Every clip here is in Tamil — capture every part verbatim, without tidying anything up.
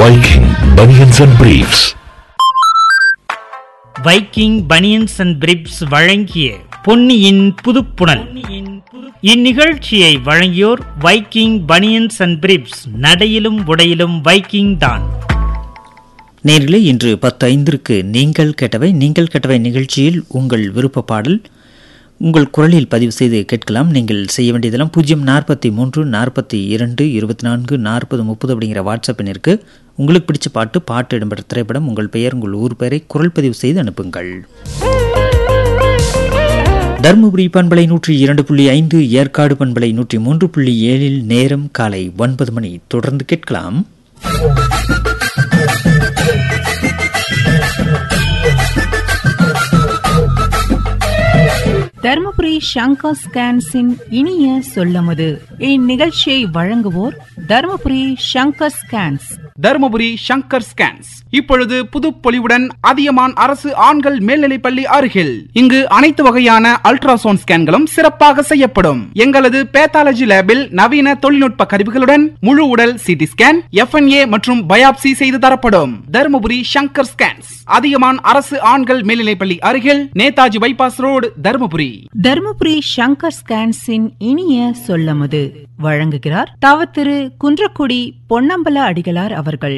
Viking Bunions and Briefs. Viking banians and பிரிப்ஸ் வழங்கிய பொன்னியின் புதுப்புணல். இந்நிகழ்ச்சியை வழங்கியோர் வைக்கிங் பனியன்ஸ் அண்ட் பிரிப்ஸ். நடையிலும் உடையிலும் வைக்கிங் தான். நேரிலே இன்று பத்து ஐந்திற்கு நீங்கள் கேட்டவை நீங்கள் கேட்டவை நிகழ்ச்சியில் உங்கள் விருப்ப பாடல் உங்கள் குரலில் பதிவு செய்து கேட்கலாம். நீங்கள் செய்ய வேண்டியதெல்லாம் பூஜ்ஜியம் நாற்பத்தி மூன்று நாற்பத்தி இரண்டு இருபத்தி நான்கு நாற்பது முப்பது அப்படிங்கிற வாட்ஸ்அப் எண்ணிற்கு உங்களுக்கு பிடிச்ச பாட்டு பாட்டு இடம்பெற்ற திரைப்படம் உங்கள் பெயர் உங்கள் ஊர் பெயரை குரல் பதிவு செய்து அனுப்புங்கள். தருமபுரி பண்பலை நூற்றி இரண்டு புள்ளி ஐந்து, ஏற்காடு பண்பலை நூற்றி மூன்று புள்ளி ஏழில் நேரம் காலை ஒன்பது மணி. தொடர்ந்து கேட்கலாம். தர்மபுரி சங்கர் ஸ்கேன்ஸின் இனிய சொல்லமுது. இந்நிகழ்ச்சியை வழங்குவோர் தர்மபுரி சங்கர் ஸ்கேன்ஸ். தர்மபுரி சங்கர் ஸ்கேன்ஸ் இப்பொழுது புதுப்பொலிவுடன் அதியமான் அரசு ஆண்கள் மேல்நிலைப்பள்ளி அருகில். இங்கு அனைத்து வகையான அல்ட்ராசவுண்ட் ஸ்கேன்களும் சிறப்பாக செய்யப்படும். எங்களது பேத்தாலஜி லேபில் நவீன தொழில்நுட்ப கருவிகளுடன் முழு உடல் சிடி ஸ்கேன், எஃப் என் ஏ மற்றும் பயாப்சி செய்து தரப்படும். தர்மபுரி சங்கர் ஸ்கேன்ஸ், அதியமான் அரசு ஆண்கள் மேல்நிலைப்பள்ளி அருகில், நேதாஜி பைபாஸ் ரோடு, தர்மபுரி. தர்மபுரி சங்கர் ஸ்கேன்ஸின் இனிய சொல்லமுது வழங்குகிறார் தவ திரு குன்றக்குடி பொன்னம்பல அடிகளார் அவர்கள்.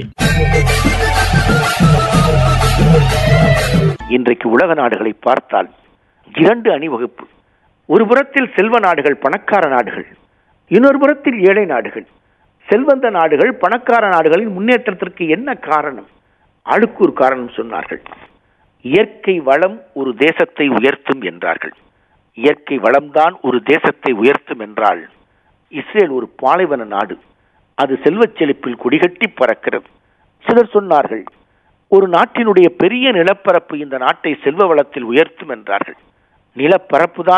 இன்றைக்கு உலக நாடுகளை பார்த்தால் இரண்டு அணிவகுப்பு. ஒரு புறத்தில் செல்வ நாடுகள், பணக்கார நாடுகள், இன்னொரு புறத்தில் ஏழை நாடுகள். செல்வந்த நாடுகள் பணக்கார நாடுகளின் முன்னேற்றத்திற்கு என்ன காரணம்? ஆளுக்கு ஒரு காரணம் சொன்னார்கள். இயற்கை வளம் ஒரு தேசத்தை உயர்த்தும் என்றார்கள். இயற்கை வளம்தான் ஒரு தேசத்தை உயர்த்தும் என்றால், இஸ்ரேல் ஒரு பாலைவன நாடு, அது செல்வச் செழிப்பில் கொடிகட்டி பறக்கிறது. சிலர் சொன்னார்கள், ஒரு நாட்டினுடைய பெரிய நிலப்பரப்பு இந்த நாட்டை செல்வ வளத்தில் உயர்த்தும் என்றார்கள். நிலப்பரப்பு தான்